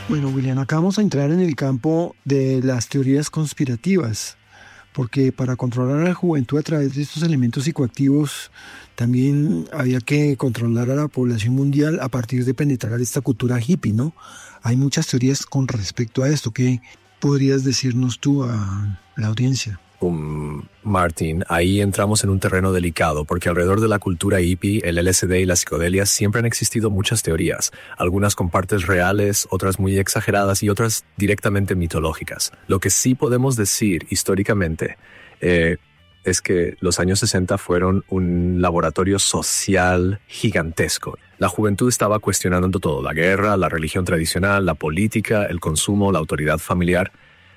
Bueno, William, acá vamos a entrar en el campo de las teorías conspirativas, porque para controlar a la juventud a través de estos elementos psicoactivos, también había que controlar a la población mundial a partir de penetrar esta cultura hippie, ¿no? Hay muchas teorías con respecto a esto. ¿Qué podrías decirnos tú a la audiencia? Martin, ahí entramos en un terreno delicado porque alrededor de la cultura hippie, el LSD y la psicodelia siempre han existido muchas teorías, algunas con partes reales, otras muy exageradas y otras directamente mitológicas. Lo que sí podemos decir históricamente es que los años 60 fueron un laboratorio social gigantesco. La juventud estaba cuestionando todo, la guerra, la religión tradicional, la política, el consumo, la autoridad familiar.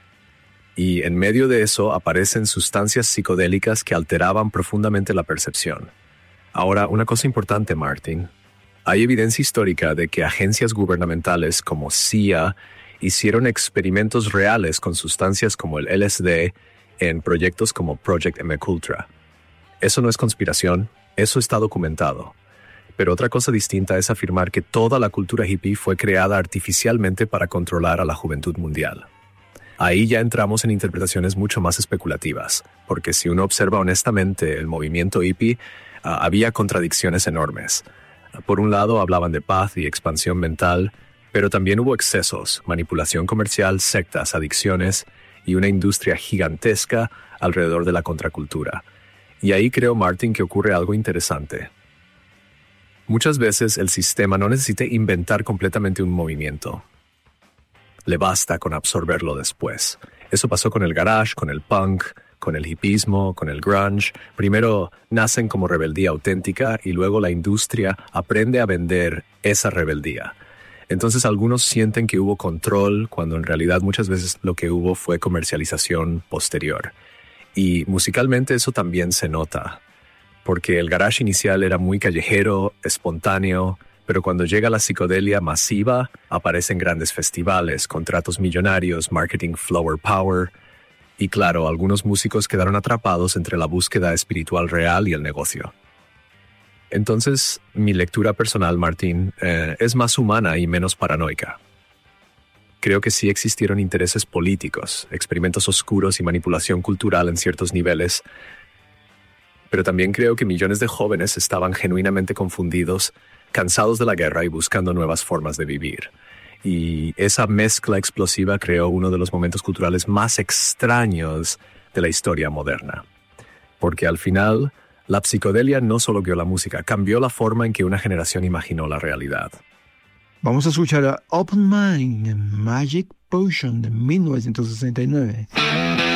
Y en medio de eso aparecen sustancias psicodélicas que alteraban profundamente la percepción. Ahora, una cosa importante, Martin. Hay evidencia histórica de que agencias gubernamentales como CIA hicieron experimentos reales con sustancias como el LSD en proyectos como Project MKUltra. Eso no es conspiración, eso está documentado. Pero otra cosa distinta es afirmar que toda la cultura hippie fue creada artificialmente para controlar a la juventud mundial. Ahí ya entramos en interpretaciones mucho más especulativas, porque si uno observa honestamente el movimiento hippie, había contradicciones enormes. Por un lado hablaban de paz y expansión mental, pero también hubo excesos, manipulación comercial, sectas, adicciones y una industria gigantesca alrededor de la contracultura. Y ahí creo, Martin, que ocurre algo interesante. Muchas veces el sistema no necesita inventar completamente un movimiento. Le basta con absorberlo después. Eso pasó con el garage, con el punk, con el hippismo, con el grunge. Primero nacen como rebeldía auténtica y luego la industria aprende a vender esa rebeldía. Entonces algunos sienten que hubo control cuando en realidad muchas veces lo que hubo fue comercialización posterior. Y musicalmente eso también se nota, porque el garage inicial era muy callejero, espontáneo, pero cuando llega la psicodelia masiva, aparecen grandes festivales, contratos millonarios, marketing flower power. Y claro, algunos músicos quedaron atrapados entre la búsqueda espiritual real y el negocio. Entonces, mi lectura personal, Martín, es más humana y menos paranoica. Creo que sí existieron intereses políticos, experimentos oscuros y manipulación cultural en ciertos niveles, pero también creo que millones de jóvenes estaban genuinamente confundidos, cansados de la guerra y buscando nuevas formas de vivir. Y esa mezcla explosiva creó uno de los momentos culturales más extraños de la historia moderna. Porque al final, la psicodelia no solo guió la música, cambió la forma en que una generación imaginó la realidad. Vamos a escuchar a Open Mind en Magic Potion de 1969.